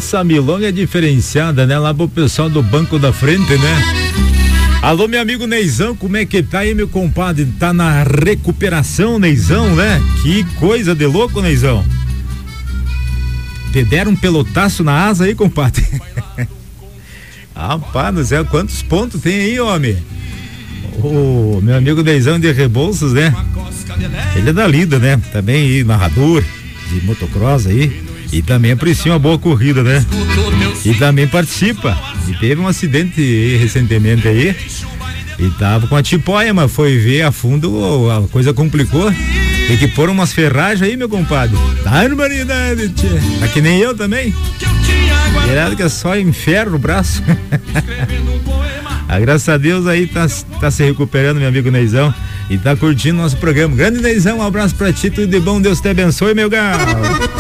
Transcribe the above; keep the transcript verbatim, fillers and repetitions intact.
Essa milonga é diferenciada, né? Lá pro pessoal do banco da frente, né? Alô, meu amigo Neizão, como é que tá aí, meu compadre? Tá na recuperação, Neizão, né? Que coisa de louco, Neizão. Te deram um pelotaço na asa aí, compadre? Rapaz do céu, quantos pontos tem aí, homem? O meu amigo Neizão de Rebouças, né? Ele é da lida, né? Também aí, narrador de motocross aí. E também aprecia uma boa corrida, né? E também participa. E teve um acidente aí, recentemente aí. E tava com a tipóia, mas foi ver a fundo, a coisa complicou. Tem que pôr umas ferragens aí, meu compadre. Tá, humanidade, tia. Tá que nem eu também. Virado que é só inferno o braço. Ah, graças a Deus aí tá, tá se recuperando, meu amigo Neizão. E tá curtindo nosso programa. Grande Neizão, um abraço pra ti, tudo de bom, Deus te abençoe, meu galo.